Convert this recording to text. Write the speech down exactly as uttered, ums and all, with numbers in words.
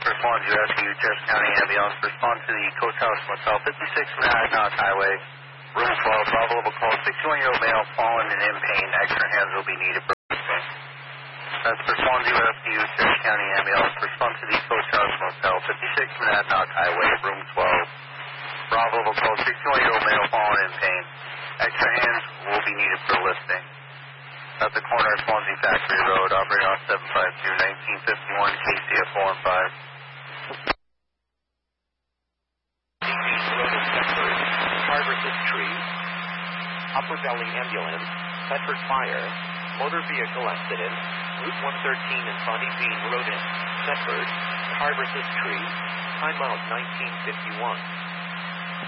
for Swansea Rescue, Cherokee County Ambulance. Respond to the Coach House Motel, fifty-six Monadnock Highway, room twelve. Bravo level call, sixty-one-year-old male fallen and in pain. Extra hands will be needed for assistance. That's for Swansea Rescue, Cherokee County Ambulance. Respond to the Coach House Motel, fifty-six Monadnock Highway, room twelve. Bravo level call, sixty-one-year-old male fallen in pain. Extra hands will be needed for lifting. At the corner of Swansea Factory Road, operating on seven five two, nineteen fifty-one, K C F four and five. Harvard's Tree, Upper Valley Ambulance, Bedford Fire, Motor Vehicle Accident, Route one thirteen and Bonnie Bean Road in Bedford, Harvard's Tree, timeout nineteen fifty-one.